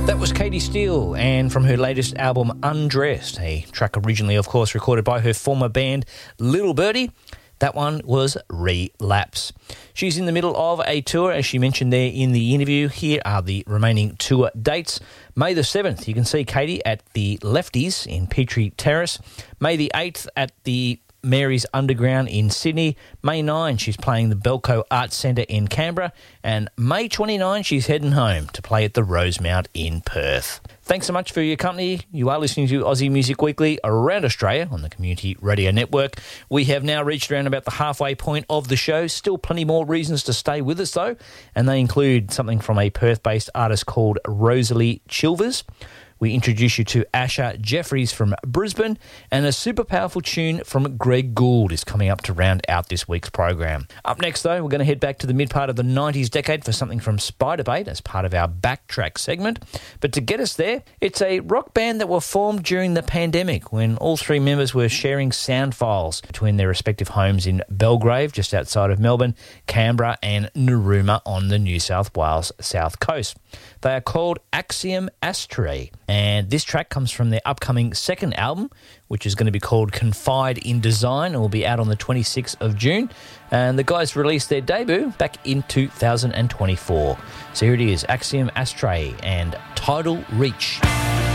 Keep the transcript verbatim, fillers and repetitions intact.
That was Katie Steele, and from her latest album Undressed, a track originally, of course, recorded by her former band Little Birdie. That one was Relapse. She's in the middle of a tour, as she mentioned there in the interview. Here are the remaining tour dates. May the seventh, you can see Katie at the Lefties in Petrie Terrace. May the eighth at the Mary's Underground in Sydney. May ninth, she's playing the Belco Arts Centre in Canberra. And May twenty-ninth, she's heading home to play at the Rosemount in Perth. Thanks so much for your company. You are listening to Aussie Music Weekly around Australia on the Community Radio Network. We have now reached around about the halfway point of the show. Still plenty more reasons to stay with us, though, and they include something from a Perth-based artist called Rosalie Chilvers. We introduce you to Asher Jeffries from Brisbane, and a super powerful tune from Greg Gould is coming up to round out this week's program. Up next, though, we're going to head back to the mid-part of the nineties decade for something from Spiderbait as part of our Backtrack segment. But to get us there, it's a rock band that were formed during the pandemic when all three members were sharing sound files between their respective homes in Belgrave, just outside of Melbourne, Canberra and Narooma on the New South Wales south coast. They are called Axiom Astrae, and this track comes from their upcoming second album, which is going to be called Confide in Design and will be out on the twenty-sixth of June. And the guys released their debut back in two thousand twenty-four. So here it is, Axiom Astrae and Tidal Reach.